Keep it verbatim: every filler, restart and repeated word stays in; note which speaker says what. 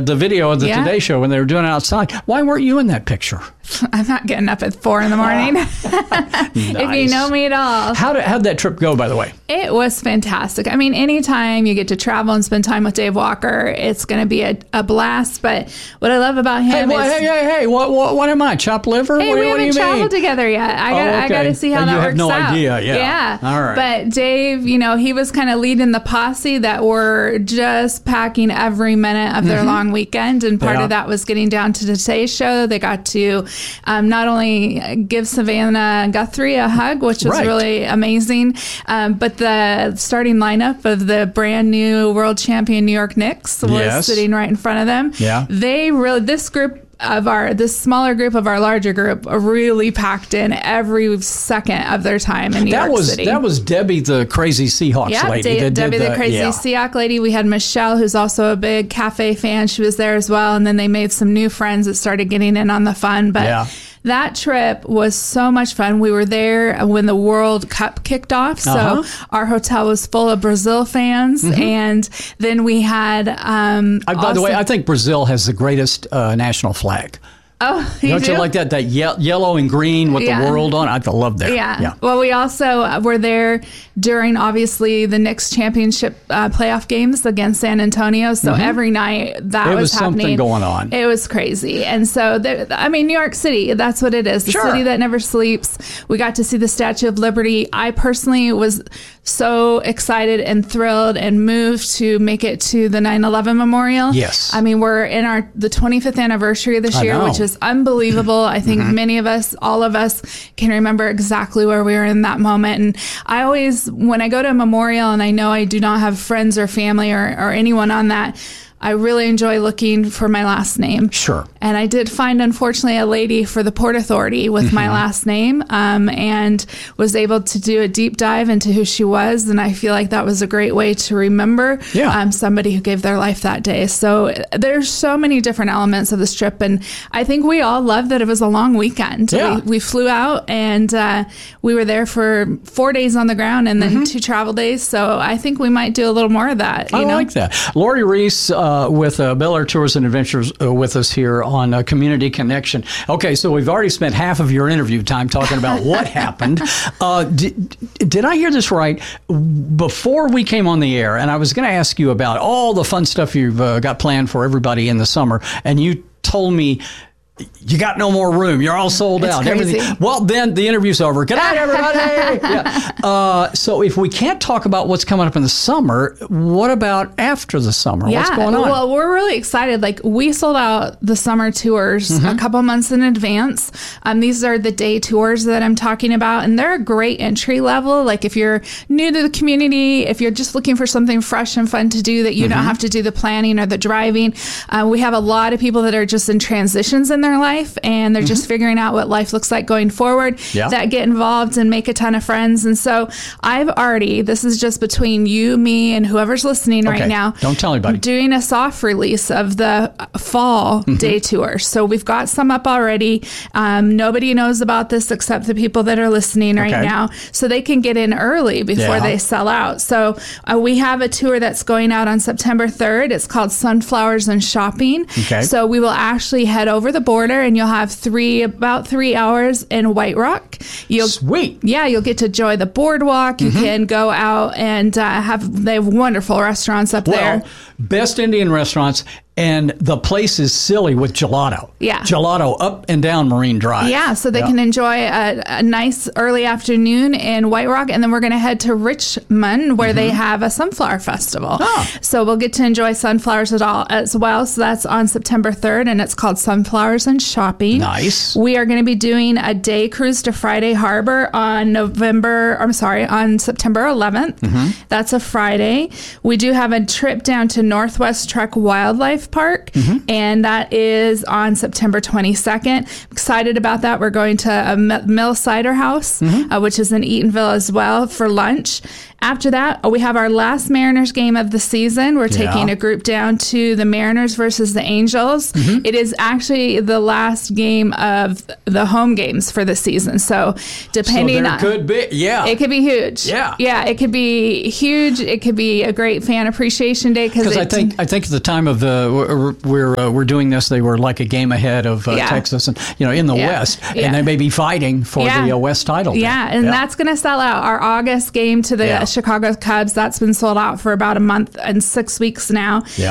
Speaker 1: the video of the
Speaker 2: Yeah.
Speaker 1: Today Show when they were doing it outside. Why weren't you in that picture?
Speaker 2: I'm not getting up at four in the morning. If you know me at all.
Speaker 1: How did how'd that trip go, by the way?
Speaker 2: It was fantastic. I mean, anytime you get to travel and spend time with Dave Walker, it's going to be a, a blast. But what I love about
Speaker 1: Hey,
Speaker 2: him
Speaker 1: what,
Speaker 2: is...
Speaker 1: hey, hey, hey! What, what, what am I? Chopped liver?
Speaker 2: Hey,
Speaker 1: what,
Speaker 2: we
Speaker 1: what do
Speaker 2: haven't
Speaker 1: you
Speaker 2: traveled
Speaker 1: mean?
Speaker 2: together yet. I got,
Speaker 1: Oh,
Speaker 2: I
Speaker 1: okay.
Speaker 2: got to see how
Speaker 1: And
Speaker 2: that
Speaker 1: you have
Speaker 2: works
Speaker 1: no
Speaker 2: out.
Speaker 1: idea, yeah.
Speaker 2: Yeah.
Speaker 1: All right.
Speaker 2: But Dave, you know, he was kind of leading the posse that were just packing every minute of their
Speaker 1: Mm-hmm.
Speaker 2: long weekend, and part
Speaker 1: Yeah.
Speaker 2: of that was getting down to the Today Show. They got to um, not only give Savannah Guthrie a hug, which was
Speaker 1: Right.
Speaker 2: really amazing, um, but the starting lineup of the brand new world champion New York Knicks was
Speaker 1: Yes.
Speaker 2: sitting right in front of them.
Speaker 1: Yeah.
Speaker 2: They really, this group of our, this smaller group of our larger group really packed in every second of their time in New
Speaker 1: That
Speaker 2: York
Speaker 1: was
Speaker 2: City.
Speaker 1: that was Debbie, the crazy Seahawks
Speaker 2: Yeah,
Speaker 1: lady.
Speaker 2: De-
Speaker 1: that did
Speaker 2: Debbie the Crazy
Speaker 1: yeah.
Speaker 2: Seahawk lady. We had Michelle, who's also a big cafe fan. She was there as well. And then they made some new friends that started getting in on the fun. But
Speaker 1: Yeah.
Speaker 2: that trip was so much fun. We were there when the World Cup kicked off. So
Speaker 1: Uh-huh.
Speaker 2: our hotel was full of Brazil fans. And then we had... Um,
Speaker 1: I, by the
Speaker 2: also-
Speaker 1: way, I think Brazil has the greatest uh, national flag.
Speaker 2: Oh, you
Speaker 1: Don't
Speaker 2: do?
Speaker 1: you like that? That ye- yellow and green with
Speaker 2: Yeah.
Speaker 1: the world on. I love that.
Speaker 2: Yeah.
Speaker 1: yeah.
Speaker 2: Well, we also uh, were there during, obviously, the Knicks championship uh, playoff games against San Antonio. So every night that
Speaker 1: There
Speaker 2: was,
Speaker 1: was something
Speaker 2: happening.
Speaker 1: going on.
Speaker 2: It was crazy. And so, there, I mean, New York City, that's what it is. The
Speaker 1: Sure.
Speaker 2: city that never sleeps. We got to see the Statue of Liberty. I personally was so excited and thrilled and moved to make it to the nine eleven Memorial.
Speaker 1: Yes.
Speaker 2: I mean, we're in our the twenty-fifth anniversary this
Speaker 1: I
Speaker 2: year,
Speaker 1: know.
Speaker 2: which is unbelievable. I think many of us, all of us, can remember exactly where we were in that moment. And I always, when I go to a memorial and I know I do not have friends or family or, or anyone on that, I really enjoy looking for my last name.
Speaker 1: Sure.
Speaker 2: And I did find, unfortunately, a lady for the Port Authority with my last name, um, and was able to do a deep dive into who she was. And I feel like that was a great way to remember
Speaker 1: Yeah.
Speaker 2: um, somebody who gave their life that day. So uh, there's so many different elements of this trip. And I think we all loved that it was a long weekend.
Speaker 1: Yeah.
Speaker 2: We, we flew out and uh, we were there for four days on the ground and then two travel days. So I think we might do a little more of that. You
Speaker 1: I
Speaker 2: know?
Speaker 1: like that. Lori Reese uh, with uh, Bel Air Tours and Adventures uh, with us here on uh, Community Connection. Okay, so we've already spent half of your interview time talking about what happened. Uh, did, did I hear this right? Before we came on the air, and I was going to ask you about all the fun stuff you've uh, got planned for everybody in the summer, and you told me you got no more room. You're all sold
Speaker 2: It's
Speaker 1: out.
Speaker 2: crazy.
Speaker 1: Everything. Well, then the interview's over. Good night, everybody. yeah. uh, so if we can't talk about what's coming up in the summer, what about after the summer? What's going on?
Speaker 2: Well, we're really excited. Like, we sold out the summer tours
Speaker 1: Mm-hmm.
Speaker 2: a couple months in advance. Um, these are the day tours that I'm talking about, and they're a great entry level. Like, if you're new to the community, if you're just looking for something fresh and fun to do that you
Speaker 1: Mm-hmm.
Speaker 2: don't have to do the planning or the driving, uh, we have a lot of people that are just in transitions in their life, and they're just figuring out what life looks like going forward,
Speaker 1: Yeah.
Speaker 2: that get involved and make a ton of friends. And so I've already, this is just between you, me, and whoever's listening
Speaker 1: Okay.
Speaker 2: right now.
Speaker 1: Don't tell anybody.
Speaker 2: Doing a soft release of the fall
Speaker 1: Mm-hmm.
Speaker 2: day tour. So we've got some up already. Um, nobody knows about this except the people that are listening right
Speaker 1: Okay.
Speaker 2: now. So they can get in early before
Speaker 1: Yeah.
Speaker 2: they sell out. So uh, we have a tour that's going out on September third. It's called Sunflowers and Shopping.
Speaker 1: Okay.
Speaker 2: So we will actually head over the border, and you'll have three, about three hours in White Rock. You'll
Speaker 1: Sweet.
Speaker 2: yeah, you'll get to enjoy the boardwalk. You
Speaker 1: Mm-hmm.
Speaker 2: can go out and uh, have, they have wonderful restaurants up there.
Speaker 1: Well, best Indian restaurants, and the place is silly with gelato.
Speaker 2: Yeah.
Speaker 1: Gelato up and down Marine Drive.
Speaker 2: Yeah, so they
Speaker 1: Yeah.
Speaker 2: can enjoy a, a nice early afternoon in White Rock, and then we're going to head to Richmond, where they have a sunflower festival.
Speaker 1: Mm-hmm. Ah.
Speaker 2: So we'll get to enjoy sunflowers at all as well. So that's on September third, and it's called Sunflowers and Shopping.
Speaker 1: Nice.
Speaker 2: We are going to be doing a day cruise to Friday Harbor on November, I'm sorry, on September eleventh.
Speaker 1: Mm-hmm.
Speaker 2: That's a Friday. We do have a trip down to Northwest Trek Wildlife Park,
Speaker 1: Mm-hmm.
Speaker 2: and that is on September twenty-second. Excited about that. We're going to a M- Mill Cider House,
Speaker 1: Mm-hmm.
Speaker 2: uh, which is in Eatonville as well, for lunch. After that, we have our last Mariners game of the season. We're taking
Speaker 1: Yeah.
Speaker 2: a group down to the Mariners versus the Angels. Mm-hmm. It is actually the last game of the home games for the season. So depending
Speaker 1: so there
Speaker 2: on...
Speaker 1: could be, yeah.
Speaker 2: It could be huge.
Speaker 1: Yeah.
Speaker 2: Yeah, it could be huge. It could be a great fan appreciation day.
Speaker 1: Because I think I think at the time of the we're we're, uh, we're doing this, they were like a game ahead of uh,
Speaker 2: Yeah.
Speaker 1: Texas, and you know, in the
Speaker 2: Yeah.
Speaker 1: West,
Speaker 2: Yeah.
Speaker 1: and they may be fighting for
Speaker 2: Yeah.
Speaker 1: the uh, West title.
Speaker 2: Yeah,
Speaker 1: then.
Speaker 2: and that's going to sell out. Our August game to the
Speaker 1: Yeah.
Speaker 2: Chicago Cubs, that's been sold out for about a month and six weeks now.
Speaker 1: Yeah.